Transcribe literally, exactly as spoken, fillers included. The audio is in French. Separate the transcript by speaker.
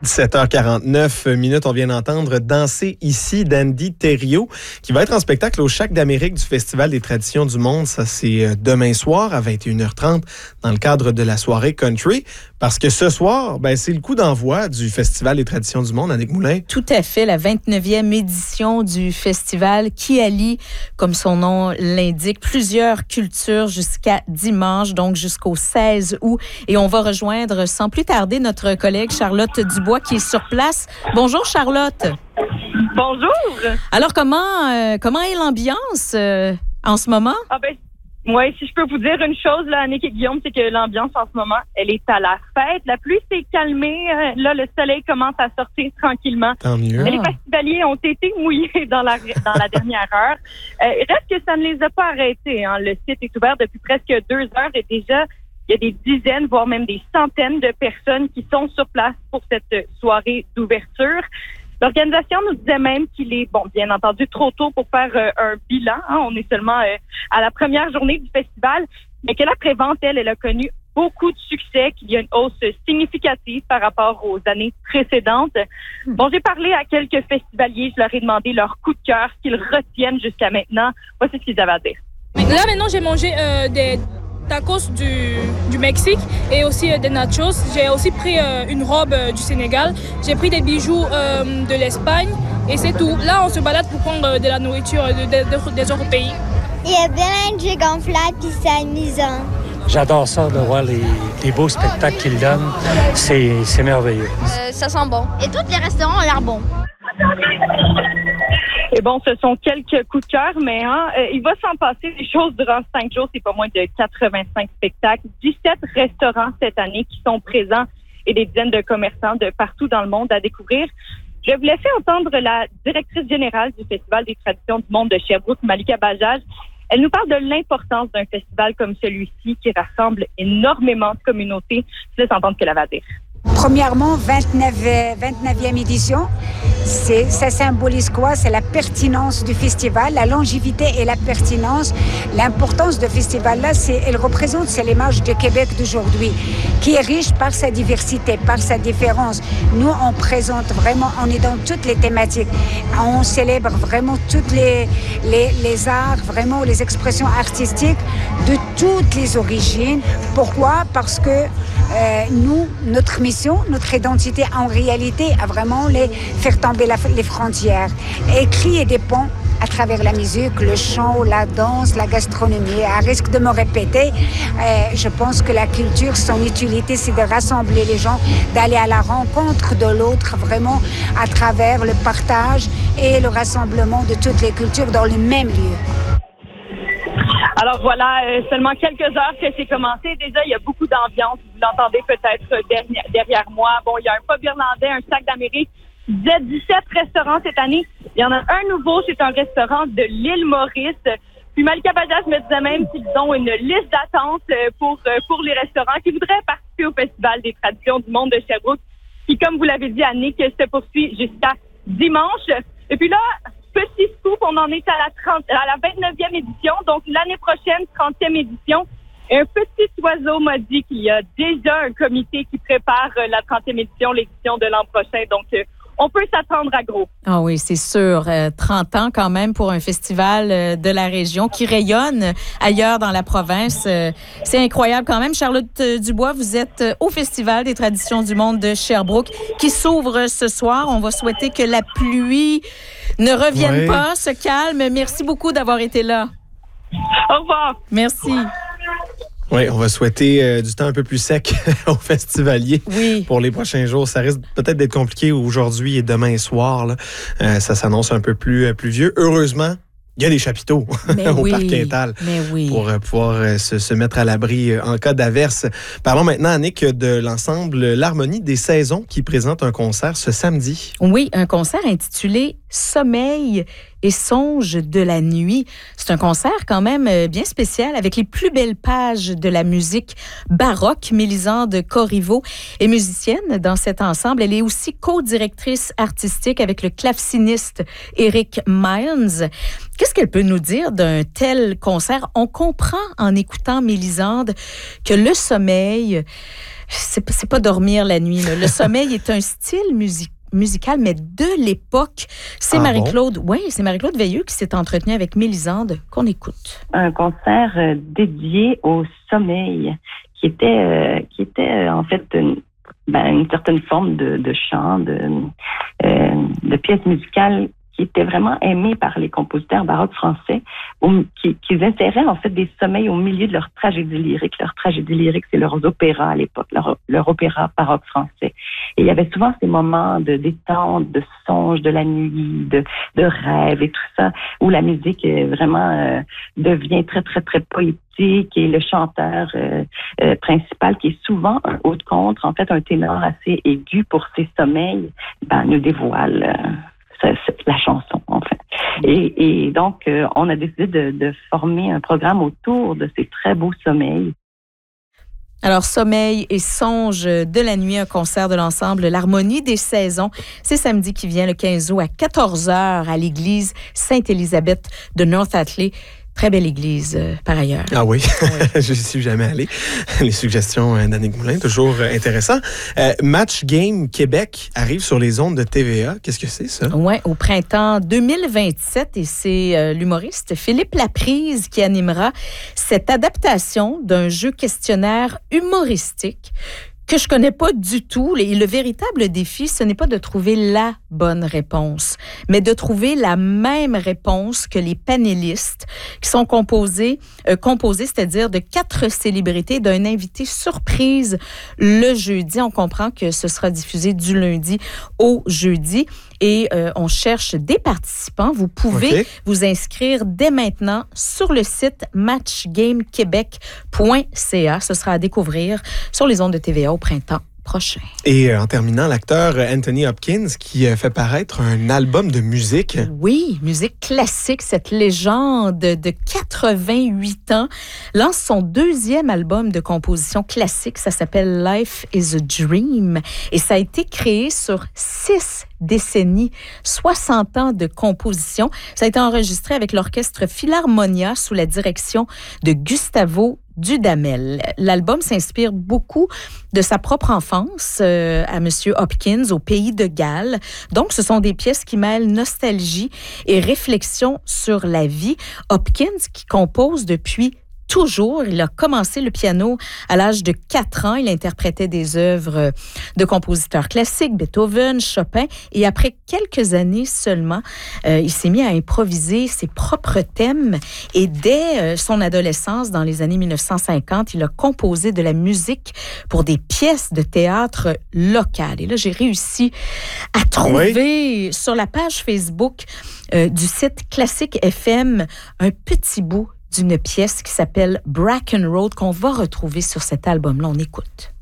Speaker 1: dix-sept heures quarante-neuf minutes, on vient d'entendre Danser ici d'Andy Thériault, qui va être en spectacle au Chac d'Amérique du Festival des traditions du monde. Ça, c'est demain soir à vingt et une heures trente dans le cadre de la soirée country. Parce que ce soir, ben, c'est le coup d'envoi du Festival des traditions du monde, Annick Moulin.
Speaker 2: Tout à fait, la vingt-neuvième édition du festival qui allie, comme son nom l'indique, plusieurs cultures jusqu'à dimanche, donc jusqu'au seize août. Et on va rejoindre sans plus tarder notre collègue Charlotte Dubois qui est sur place. Bonjour Charlotte.
Speaker 3: Bonjour.
Speaker 2: Alors comment, euh, comment est l'ambiance euh, en ce moment?
Speaker 3: Ah ben, oui, si je peux vous dire une chose, là, Annick et Guillaume, c'est que l'ambiance en ce moment, elle est à la fête. La pluie s'est calmée. Là, le soleil commence à sortir tranquillement.
Speaker 1: Tant mieux.
Speaker 3: Les festivaliers ont été mouillés dans la, dans la dernière heure. Euh, il reste que ça ne les a pas arrêtés. Hein. Le site est ouvert depuis presque deux heures et déjà, il y a des dizaines, voire même des centaines de personnes qui sont sur place pour cette soirée d'ouverture. L'organisation nous disait même qu'il est, bon, bien entendu, trop tôt pour faire euh, un bilan. Hein. On est seulement euh, à la première journée du festival, mais que la prévente, elle, elle a connu beaucoup de succès, qu'il y a une hausse significative par rapport aux années précédentes. Bon, j'ai parlé à quelques festivaliers, je leur ai demandé leur coup de cœur, ce qu'ils retiennent jusqu'à maintenant. Voici ce qu'ils avaient à dire.
Speaker 4: Là, maintenant, j'ai mangé euh, des tacos du, du Mexique et aussi euh, des nachos. J'ai aussi pris euh, une robe euh, du Sénégal. J'ai pris des bijoux euh, de l'Espagne et c'est tout. Là, on se balade pour prendre euh, de la nourriture de, de, de, des autres pays.
Speaker 5: Il y a plein de jeux gonflables puis c'est amusant.
Speaker 6: J'adore ça de voir les, les beaux spectacles qu'ils donnent. C'est, c'est merveilleux.
Speaker 7: Euh, ça sent bon. Et tous les restaurants ont l'air bons.
Speaker 3: Et bon, ce sont quelques coups de cœur, mais hein, euh, il va s'en passer des choses durant cinq jours. C'est pas moins de quatre-vingt-cinq spectacles, dix-sept restaurants cette année qui sont présents et des dizaines de commerçants de partout dans le monde à découvrir. Je vous laisser entendre la directrice générale du Festival des traditions du monde de Sherbrooke, Malika Bajaj. Elle nous parle de l'importance d'un festival comme celui-ci qui rassemble énormément de communautés. Je laisse entendre ce qu'elle avait à dire.
Speaker 8: Premièrement, vingt-neuvième édition, c'est, ça symbolise quoi? C'est la pertinence du festival, la longévité et la pertinence. L'importance du festival-là, c'est, elle représente, c'est l'image du Québec d'aujourd'hui, qui est riche par sa diversité, par sa différence. Nous, on présente vraiment, on est dans toutes les thématiques. On célèbre vraiment toutes les, les, les arts, vraiment les expressions artistiques de toutes les origines. Pourquoi? Parce que euh, nous, notre mission, notre identité en réalité a vraiment les, faire tomber la, les frontières et créer des ponts à travers la musique, le chant, la danse, la gastronomie. À risque de me répéter, euh, je pense que la culture, son utilité, c'est de rassembler les gens, d'aller à la rencontre de l'autre vraiment à travers le partage et le rassemblement de toutes les cultures dans le même lieu.
Speaker 3: Alors voilà, euh, seulement quelques heures que c'est commencé. Déjà, il y a beaucoup d'ambiance. Vous l'entendez peut-être derrière, derrière moi. Bon, il y a un pub irlandais, un Sac d'Amérique. dix-sept restaurants cette année. Il y en a un nouveau, c'est un restaurant de l'île Maurice. Puis Malika Bajaj me disait même qu'ils ont une liste d'attente pour, pour les restaurants qui voudraient participer au Festival des traditions du monde de Sherbrooke, qui, comme vous l'avez dit, Annick, se poursuit jusqu'à dimanche. Et puis là, petit scoop, on en est à la, trente, à la vingt-neuvième édition, donc l'année prochaine, trentième édition. Et un petit oiseau m'a dit qu'il y a déjà un comité qui prépare la trentième édition, l'édition de l'an prochain. Donc, euh, on peut s'attendre à gros.
Speaker 2: Ah oui, c'est sûr. Euh, trente ans quand même pour un festival euh, de la région qui rayonne ailleurs dans la province. Euh, c'est incroyable quand même. Charlotte Dubois, vous êtes au Festival des traditions du monde de Sherbrooke qui s'ouvre ce soir. On va souhaiter que la pluie ne revienne
Speaker 1: oui.
Speaker 2: pas, se calme. Merci beaucoup d'avoir été là.
Speaker 3: Au revoir.
Speaker 2: Merci.
Speaker 1: Oui, on va souhaiter euh, du temps un peu plus sec aux festivaliers
Speaker 2: oui.
Speaker 1: pour les prochains jours. Ça risque peut-être d'être compliqué aujourd'hui et demain soir. Là. Euh, ça s'annonce un peu plus euh, pluvieux. Heureusement, il y a des chapiteaux au
Speaker 2: oui,
Speaker 1: parc Quintal
Speaker 2: oui.
Speaker 1: pour euh, pouvoir euh, se, se mettre à l'abri euh, en cas d'averse. Parlons maintenant, Annick, de l'ensemble L'Harmonie des saisons qui présente un concert ce samedi.
Speaker 2: Oui, un concert intitulé Sommeil et songe de la nuit. C'est un concert quand même bien spécial avec les plus belles pages de la musique baroque. Mélisande Corriveau est musicienne dans cet ensemble. Elle est aussi co-directrice artistique avec le claveciniste Eric Miles. Qu'est-ce qu'elle peut nous dire d'un tel concert? On comprend en écoutant Mélisande que le sommeil, c'est, c'est pas dormir la nuit. Là. Le sommeil est un style musical. musical, mais de l'époque. C'est ah Marie-Claude, bon? oui, c'est Marie-Claude Veilleux qui s'est entretenue avec Mélisande, qu'on écoute.
Speaker 9: Un concert euh, dédié au sommeil, qui était, euh, qui était euh, en fait une, ben, une certaine forme de, de chant, de, euh, de pièce musicale qui était vraiment aimée par les compositeurs baroques français, où, qui, qui inséraient en fait des sommeils au milieu de leur tragédie lyrique. Leur tragédie lyrique, c'est leurs opéras à l'époque, leur, leur opéra baroque français. Et il y avait souvent ces moments de détente, de songe de la nuit, de, de rêve et tout ça, où la musique euh, vraiment euh, devient très, très, très poétique et le chanteur euh, euh, principal, qui est souvent un haut de contre, en fait un ténor assez aigu pour ses sommeils, ben, nous dévoile euh, c'est, c'est la chanson, en fait. Et, et donc, euh, on a décidé de, de former un programme autour de ces très beaux sommeils.
Speaker 2: Alors, Sommeil et songe de la nuit, un concert de l'ensemble L'Harmonie des saisons. C'est samedi qui vient, le quinze août, à quatorze heures, à l'église Sainte-Élisabeth de North Atlee. Très belle église, euh, par ailleurs.
Speaker 1: Ah oui, oui. Je n'y suis jamais allé. Les suggestions d'Annick Moulin, toujours euh, intéressant. Euh, Match Game Québec arrive sur les ondes de T V A. Qu'est-ce que c'est, ça?
Speaker 2: Oui, au printemps deux mille vingt-sept. Et c'est euh, l'humoriste Philippe Laprise qui animera cette adaptation d'un jeu questionnaire humoristique que je connais pas du tout. Et le véritable défi, ce n'est pas de trouver la bonne réponse, mais de trouver la même réponse que les panélistes qui sont composés, euh, composés, c'est-à-dire de quatre célébrités, d'un invité surprise le jeudi. On comprend que ce sera diffusé du lundi au jeudi. Et euh, on cherche des participants. Vous pouvez okay. vous inscrire dès maintenant sur le site match game québec point c a. Ce sera à découvrir sur les ondes de T V A au printemps prochain.
Speaker 1: Et euh, en terminant, l'acteur Anthony Hopkins qui euh, fait paraître un album de musique.
Speaker 2: Oui, musique classique. Cette légende de quatre-vingt-huit ans lance son deuxième album de composition classique. Ça s'appelle Life is a Dream. Et ça a été créé sur six décennies, soixante ans de composition. Ça a été enregistré avec l'orchestre Philharmonia sous la direction de Gustavo Dudamel. L'album s'inspire beaucoup de sa propre enfance euh, à M. Hopkins au pays de Galles. Donc, ce sont des pièces qui mêlent nostalgie et réflexion sur la vie. Hopkins qui compose depuis toujours. Il a commencé le piano à l'âge de quatre ans. Il interprétait des œuvres de compositeurs classiques, Beethoven, Chopin. Et après quelques années seulement, euh, il s'est mis à improviser ses propres thèmes. Et dès euh, son adolescence, dans les années mille neuf cent cinquante, il a composé de la musique pour des pièces de théâtre locales. Et là, j'ai réussi à trouver oui. sur la page Facebook euh, du site Classique F M un petit bout d'une pièce qui s'appelle Bracken Road qu'on va retrouver sur cet album-là. On écoute.